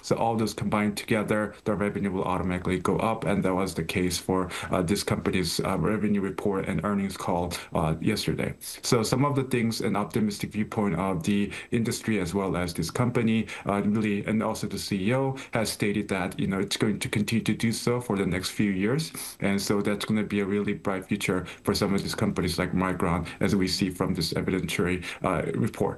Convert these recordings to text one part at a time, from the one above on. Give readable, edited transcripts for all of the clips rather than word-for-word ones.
So all those combined together, the revenue will automatically go up. And that was the case for this company's revenue report and earnings call yesterday. So some of the things, an optimistic viewpoint of the industry as well as this company, really, and also the CEO has stated that, it's going to continue to do so for the next few years. And so that's going to be a really bright future for some of these companies like Micron, as we see from this evidentiary report.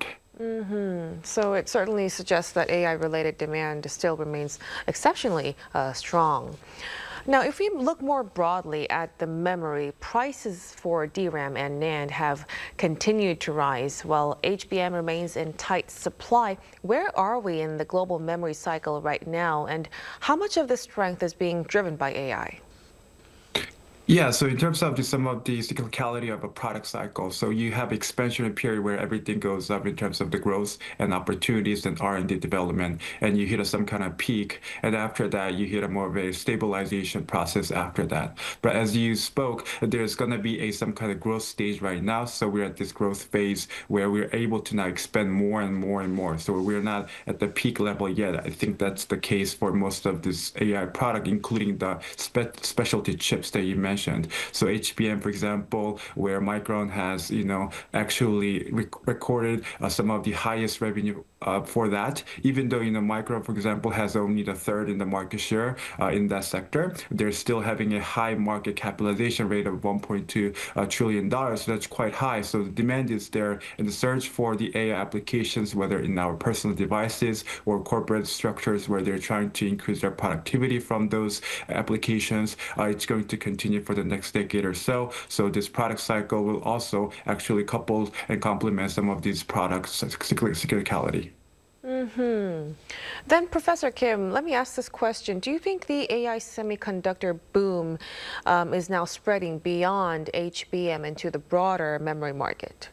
So it certainly suggests that AI-related demand still remains exceptionally strong. Now, if we look more broadly at the memory, prices for DRAM and NAND have continued to rise while HBM remains in tight supply. Where are we in the global memory cycle right now, and how much of the strength is being driven by AI? Yeah, so in terms of some of the cyclicality of a product cycle, so you have expansionary period where everything goes up in terms of the growth and opportunities and R&D development, and you hit some kind of peak, and after that you hit a more of a stabilization process after that. But as you spoke, there's going to be some kind of growth stage right now, so we're at this growth phase where we're able to now expand more and more and more. So we're not at the peak level yet. I think that's the case for most of this AI product, including the specialty chips that you mentioned. So HBM, for example, where Micron has, actually recorded some of the highest revenue for that, even though, Micron, for example, has only the third in the market share in that sector, they're still having a high market capitalization rate of $1.2 trillion. So that's quite high. So the demand is there, and the search for the AI applications, whether in our personal devices or corporate structures where they're trying to increase their productivity from those applications, it's going to continue for the next decade or so. So this product cycle will also actually couple and complement some of these products' cyclicality. Then, Professor Kim, let me ask this question. Do you think the AI semiconductor boom is now spreading beyond HBM into the broader memory market?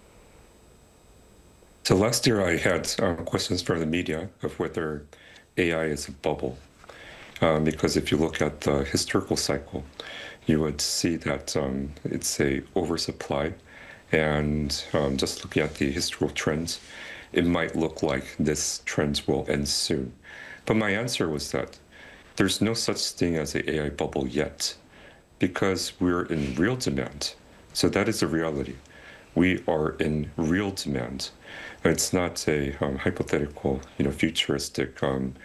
So last year I had questions from the media of whether AI is a bubble. Because if you look at the historical cycle, you would see that it's a oversupply. And just looking at the historical trends, it might look like this trend will end soon. But my answer was that there's no such thing as an AI bubble yet, because we're in real demand. So that is a reality. We are in real demand. It's not a hypothetical, futuristic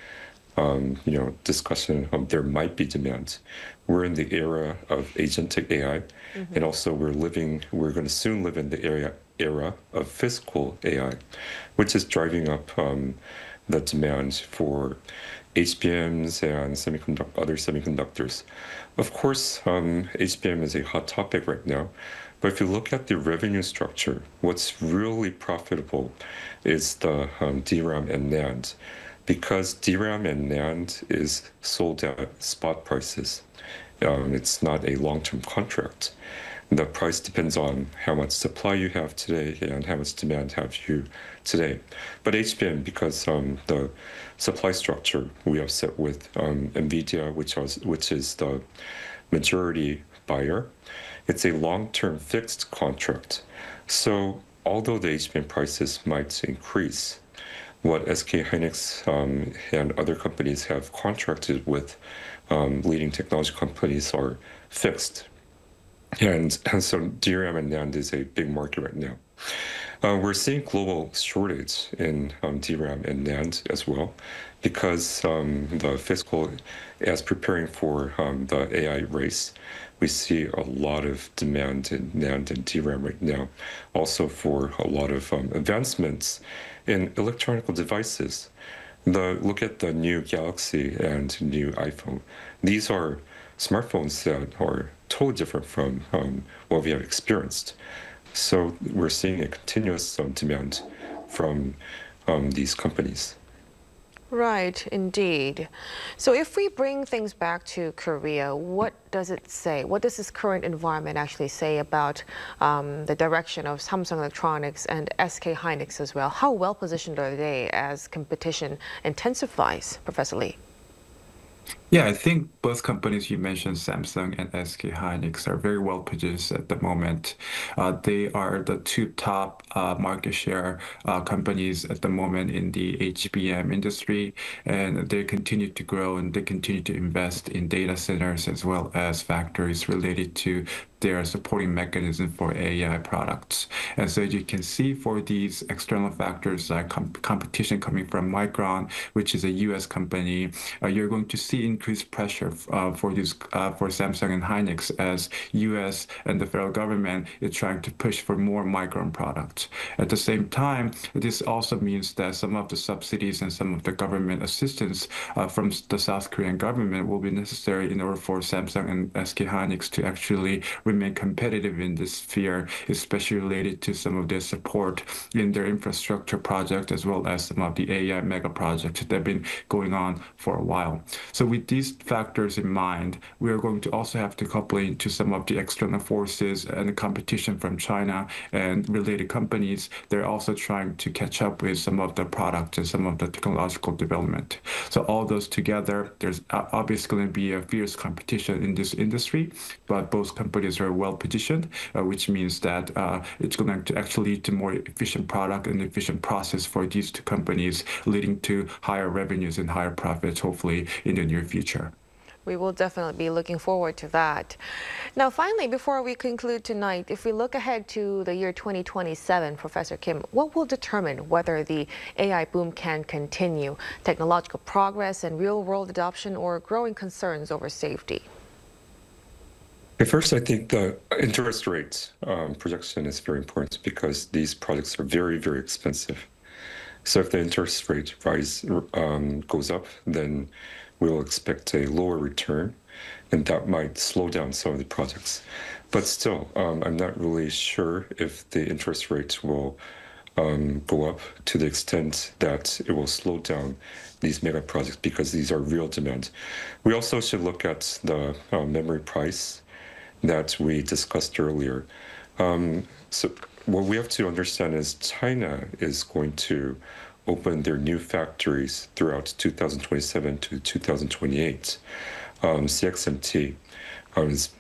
discussion. There might be demand. We're in the era of agentic AI, and also we're going to soon live in the era of physical AI, which is driving up the demand for HBMs and other semiconductors. Of course, HBM is a hot topic right now, but if you look at the revenue structure, what's really profitable is the DRAM and NAND, because DRAM and NAND is sold at spot prices. It's not a long-term contract. The price depends on how much supply you have today and how much demand have you today. But HBM, because the supply structure we have set with NVIDIA, which is the majority buyer, it's a long-term fixed contract. So although the HBM prices might increase, what SK Hynix and other companies have contracted with leading technology companies are fixed. And so DRAM and NAND is a big market right now. We're seeing global shortage in DRAM and NAND as well, because the fiscal, as preparing for the AI race, we see a lot of demand in NAND and DRAM right now, also for a lot of advancements in electronic devices. Look at the new Galaxy and new iPhone. These are smartphones that are totally different from what we have experienced. So we're seeing a continuous demand from these companies. Right, indeed. So if we bring things back to Korea, what does it say? What does this current environment actually say about the direction of Samsung Electronics and SK Hynix as well? How well positioned are they as competition intensifies, Professor Lee? Yeah, I think both companies you mentioned, Samsung and SK Hynix, are very well positioned at the moment. They are the two top market share companies at the moment in the HBM industry, and they continue to grow and they continue to invest in data centers as well as factories related to their supporting mechanism for AI products. And so you can see for these external factors like competition coming from Micron, which is a US company, you're going to see increased pressure for Samsung and Hynix as US and the federal government is trying to push for more Micron products. At the same time, this also means that some of the subsidies and some of the government assistance from the South Korean government will be necessary in order for Samsung and SK Hynix to actually remain competitive in this sphere, especially related to some of their support in their infrastructure project as well as some of the AI mega projects that have been going on for a while. So with these factors in mind, we are going to also have to couple into some of the external forces and the competition from China and related companies. They're also trying to catch up with some of the products and some of the technological development. So all those together, there's obviously going to be a fierce competition in this industry, but both companies are well positioned, which means that it's going to actually lead to more efficient product and efficient process for these two companies, leading to higher revenues and higher profits, hopefully in the near future. We will definitely be looking forward to that. Now, finally, before we conclude tonight, if we look ahead to the year 2027, Professor Kim, what will determine whether the AI boom can continue? Technological progress and real-world adoption, or growing concerns over safety? At first, I think the interest rate projection is very important because these projects are very, very expensive. So if the interest rate goes up, then we'll expect a lower return, and that might slow down some of the projects. But still, I'm not really sure if the interest rate will go up to the extent that it will slow down these mega projects because these are real demand. We also should look at the memory price that we discussed earlier. So what we have to understand is China is going to open their new factories throughout 2027 to 2028. CXMT and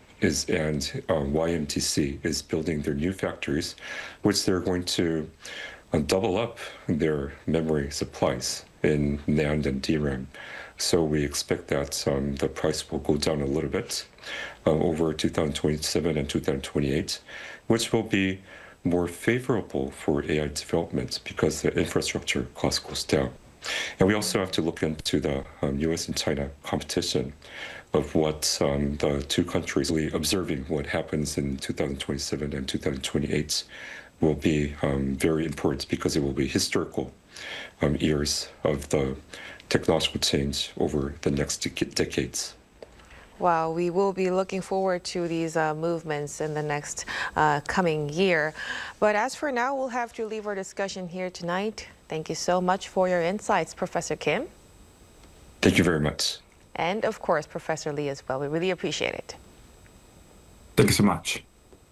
YMTC is building their new factories, which they're going to double up their memory supplies in NAND and DRAM. So we expect that the price will go down a little bit over 2027 and 2028, which will be more favorable for AI development because the infrastructure cost goes down. And we also have to look into the US and China competition of what the two countries really observing what happens in 2027 and 2028 will be very important because it will be historical years of the technological change over the next decades. Wow, we will be looking forward to these movements in the next coming year. But as for now, we'll have to leave our discussion here tonight. Thank you so much for your insights, Professor Kim. Thank you very much. And of course, Professor Lee as well. We really appreciate it. Thank you so much.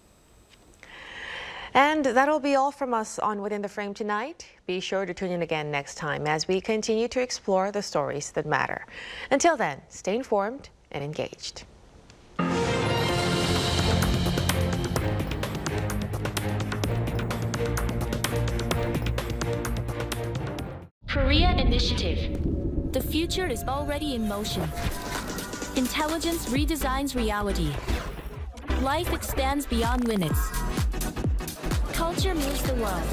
And that'll be all from us on Within the Frame tonight. Be sure to tune in again next time as we continue to explore the stories that matter. Until then, stay informed and engaged. Korea Initiative. The future is already in motion. Intelligence redesigns reality. Life expands beyond limits. Culture moves the world.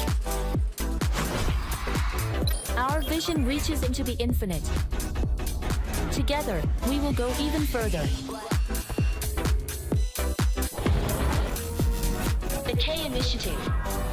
Our vision reaches into the infinite. Together, we will go even further. The K Initiative.